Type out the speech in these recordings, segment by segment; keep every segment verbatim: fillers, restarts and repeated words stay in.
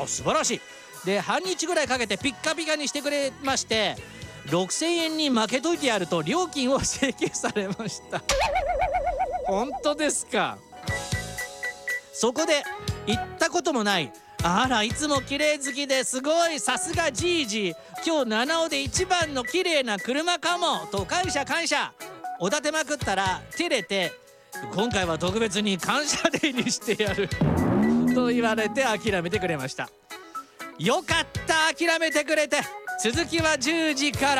あ、素晴らしい。で半日ぐらいかけてピッカピカにしてくれまして、ろくせんえんに負けといてやると料金を請求されました本当ですか。そこで行ったこともない、あらいつも綺麗好きですごい、さすがじいじ、今日七尾で一番の綺麗な車かもと感謝感謝おだてまくったら照れて、今回は特別に感謝デーにしてやると言われて諦めてくれました。よかった、諦めてくれて。続きはじゅうじから。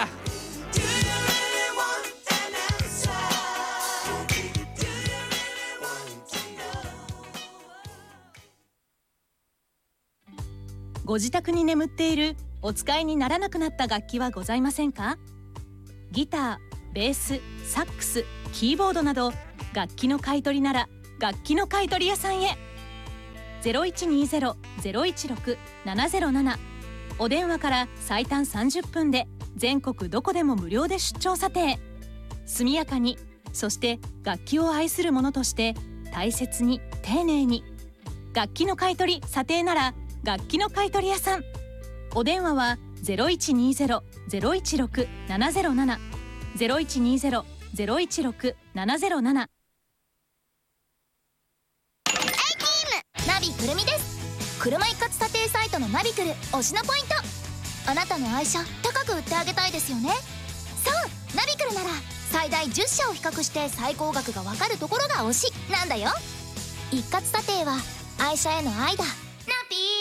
ご自宅に眠っているお使いにならなくなった楽器はございませんか？ギター、ベース、サックス、キーボードなど楽器の買い取りなら楽器の買い取り屋さんへ。 ゼロいちにゼロ ゼロいちろく ななゼロなな お電話から最短さんじゅっぷんで全国どこでも無料で出張査定。速やかに、そして楽器を愛する者として大切に丁寧に。楽器の買い取り査定なら楽器の買い取り屋さん。お電話は ゼロいちにゼロ ゼロいちろく ななゼロなな ゼロいちにゼロ ゼロいちろく ななゼロなな。 ナビくるみです。車一括査定サイトのナビクル推しのポイント。あなたの愛車高く売ってあげたいですよね。そうナビクルなら最大じゅっしゃを比較して最高額がわかるところが推しなんだよ。一括査定は愛車への愛だ。